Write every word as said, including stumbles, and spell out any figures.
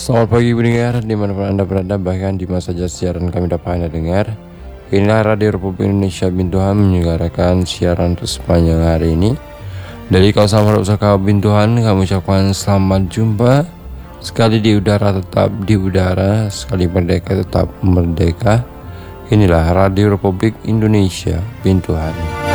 Selamat pagi pendengar, dimanapun Anda berada, bahkan di masa saja siaran kami dapat Anda dengar. Inilah Radio Republik Indonesia Bintuhan menyelenggarakan siaran sepanjang hari ini. Dari kawasan Pusaka Bintuhan, kami ucapkan selamat jumpa. Sekali di udara tetap di udara, sekali merdeka tetap merdeka. Inilah Radio Republik Indonesia Bintuhan.